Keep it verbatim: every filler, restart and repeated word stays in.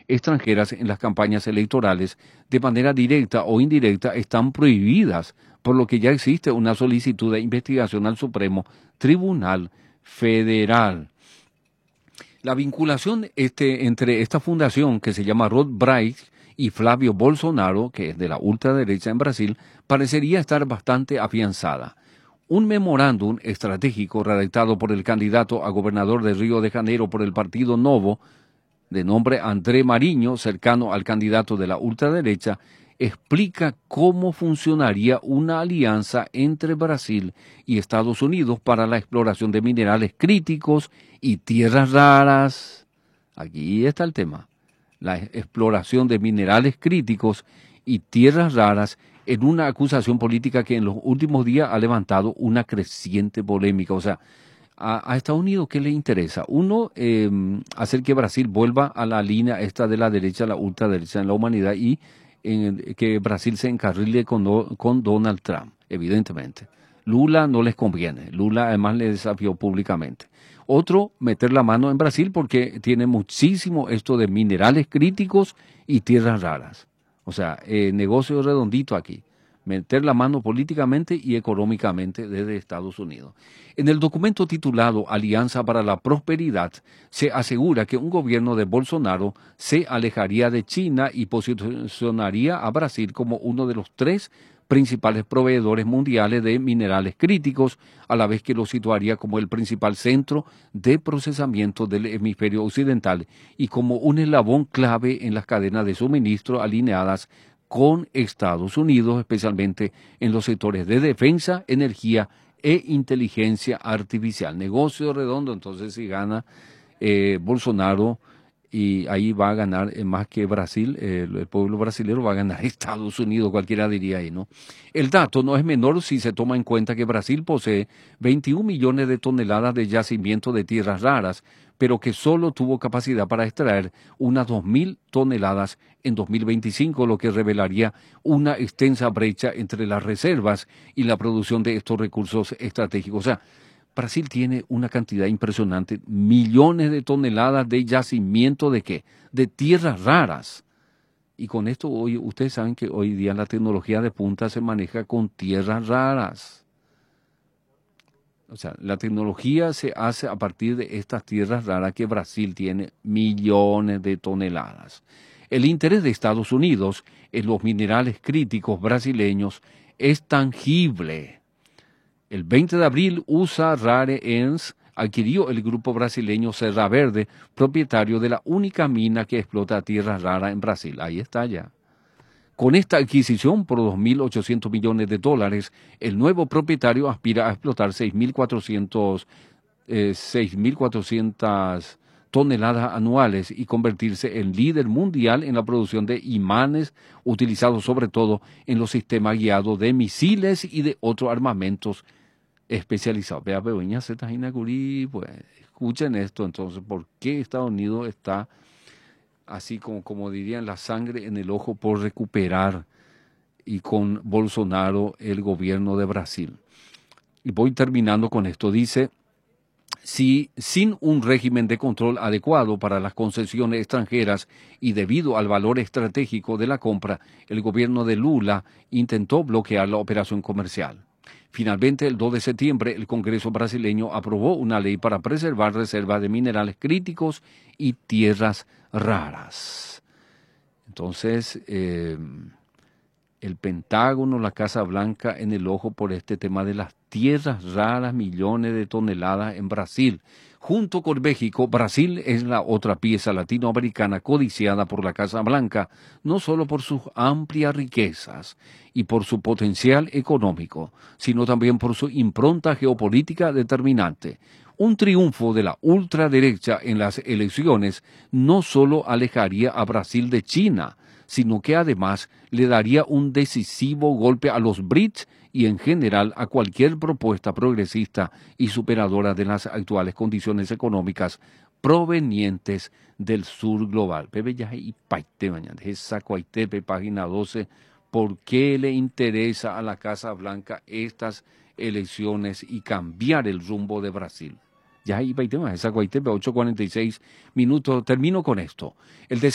extranjeras en las campañas electorales de manera directa o indirecta están prohibidas, por lo que ya existe una solicitud de investigación al Supremo Tribunal Federal. La vinculación este, entre esta fundación que se llama Rod Bright y Flavio Bolsonaro, que es de la ultraderecha en Brasil, parecería estar bastante afianzada. Un memorándum estratégico redactado por el candidato a gobernador de Río de Janeiro por el Partido Novo, de nombre André Marinho, cercano al candidato de la ultraderecha, explica cómo funcionaría una alianza entre Brasil y Estados Unidos para la exploración de minerales críticos y tierras raras. Aquí está el tema. La exploración de minerales críticos y tierras raras en una acusación política que en los últimos días ha levantado una creciente polémica. O sea, a, a Estados Unidos, ¿qué le interesa? Uno, eh, hacer que Brasil vuelva a la línea esta de la derecha, la ultraderecha en la humanidad, y en, que Brasil se encarrile con, con Donald Trump, evidentemente. Lula no les conviene. Lula además le desafió públicamente. Otro, meter la mano en Brasil porque tiene muchísimo esto de minerales críticos y tierras raras. O sea, eh, negocio redondito aquí. Meter la mano políticamente y económicamente desde Estados Unidos. En el documento titulado Alianza para la Prosperidad, se asegura que un gobierno de Bolsonaro se alejaría de China y posicionaría a Brasil como uno de los tres principales proveedores mundiales de minerales críticos, a la vez que lo situaría como el principal centro de procesamiento del hemisferio occidental y como un eslabón clave en las cadenas de suministro alineadas con Estados Unidos, especialmente en los sectores de defensa, energía e inteligencia artificial. Negocio redondo, entonces si gana eh, Bolsonaro, y ahí va a ganar eh, más que Brasil, eh, el pueblo brasileño va a ganar Estados Unidos, cualquiera diría ahí, ¿no? El dato no es menor si se toma en cuenta que Brasil posee veintiún millones de toneladas de yacimiento de tierras raras, pero que solo tuvo capacidad para extraer unas dos mil toneladas en dos mil veinticinco, lo que revelaría una extensa brecha entre las reservas y la producción de estos recursos estratégicos. O sea, Brasil tiene una cantidad impresionante, millones de toneladas de yacimiento de qué? De tierras raras. Y con esto hoy, ustedes saben que hoy día la tecnología de punta se maneja con tierras raras. O sea, la tecnología se hace a partir de estas tierras raras que Brasil tiene millones de toneladas. El interés de Estados Unidos en los minerales críticos brasileños es tangible. El veinte de abril, U S A Rare Earths adquirió el grupo brasileño Serra Verde, propietario de la única mina que explota tierra rara en Brasil. Ahí está ya. Con esta adquisición por dos mil ochocientos millones de dólares, el nuevo propietario aspira a explotar seis mil cuatrocientas toneladas anuales y convertirse en líder mundial en la producción de imanes utilizados sobre todo en los sistemas guiados de misiles y de otros armamentos especializados. Vea, Beoña, pues, escuchen esto entonces, ¿por qué Estados Unidos está así como, como dirían, la sangre en el ojo por recuperar, y con Bolsonaro el gobierno de Brasil? Y voy terminando con esto. Dice, si sin un régimen de control adecuado para las concesiones extranjeras y debido al valor estratégico de la compra, el gobierno de Lula intentó bloquear la operación comercial. Finalmente, el dos de septiembre, el Congreso brasileño aprobó una ley para preservar reservas de minerales críticos y tierras raras. Entonces, eh, el Pentágono, la Casa Blanca en el ojo por este tema de las tierras raras, millones de toneladas en Brasil. Junto con México, Brasil es la otra pieza latinoamericana codiciada por la Casa Blanca, no solo por sus amplias riquezas y por su potencial económico, sino también por su impronta geopolítica determinante. Un triunfo de la ultraderecha en las elecciones no solo alejaría a Brasil de China, sino que además le daría un decisivo golpe a los B R I C S y en general a cualquier propuesta progresista y superadora de las actuales condiciones económicas provenientes del sur global. Pepe ya y paite mañana, esa cuaitepe, página doce, ¿por qué le interesa a la Casa Blanca estas elecciones y cambiar el rumbo de Brasil? Ya ahí paite, esa cuaitepe, ocho cuarenta y seis minutos, termino con esto. El